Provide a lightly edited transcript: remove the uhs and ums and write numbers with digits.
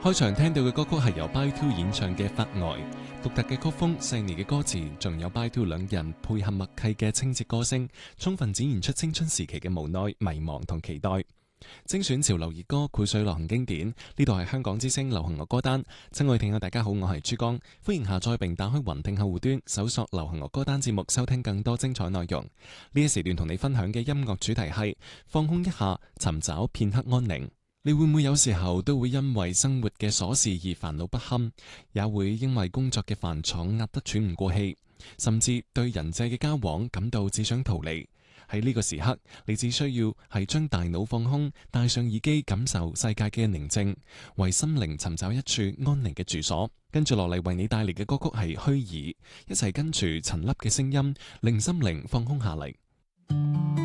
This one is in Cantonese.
開場聽到嘅歌曲係由 By2 演唱嘅《發呆》，獨特嘅曲風、細膩嘅歌詞，仲有 By2 兩人配合默契嘅清澈歌聲，充分展現出青春時期嘅無奈、迷茫同期待。精選潮流熱歌，膾萃流行經典。呢度係香港之聲流行樂歌單。親愛聽眾大家好，我係珠江，歡迎下載並打開雲聽客戶端，搜索流行樂歌單節目，收聽更多精彩內容。呢一時段同你分享嘅音樂主題係放空一下，尋找片刻安寧。你會唔會有時候都會因為生活嘅瑣事而煩惱不堪，也會因為工作嘅繁重壓得喘唔過氣，甚至對人際嘅交往感到只想逃離？喺呢個時刻，你只需要係將大腦放空，戴上耳機，感受世界嘅寧靜，為心靈尋找一處安寧嘅住所。跟住落嚟為你帶嚟嘅歌曲係虛擬，一齊跟住陳粒嘅聲音，令心靈放空下嚟。